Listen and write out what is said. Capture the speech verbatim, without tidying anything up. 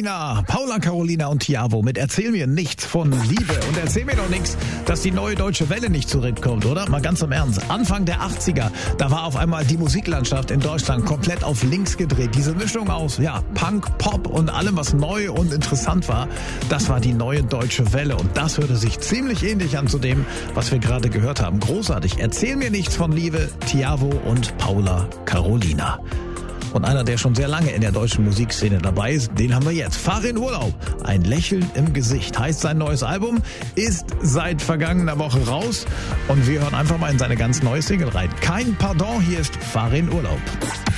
Carolina, Paula Carolina und Tiavo mit Erzähl mir nichts von Liebe. Und erzähl mir doch nichts, dass die neue Deutsche Welle nicht zurückkommt, oder? Mal ganz im Ernst. Anfang der achtziger, da war auf einmal die Musiklandschaft in Deutschland komplett auf links gedreht. Diese Mischung aus, ja, Punk, Pop und allem, was neu und interessant war, das war die neue Deutsche Welle. Und das hörte sich ziemlich ähnlich an zu dem, was wir gerade gehört haben. Großartig. Erzähl mir nichts von Liebe, Tiavo und Paula Carolina. Und einer, der schon sehr lange in der deutschen Musikszene dabei ist, den haben wir jetzt. Fahr in Urlaub. Ein Lächeln im Gesicht heißt sein neues Album, ist seit vergangener Woche raus. Und wir hören einfach mal in seine ganz neue Single rein. Kein Pardon, hier ist Fahr in Urlaub.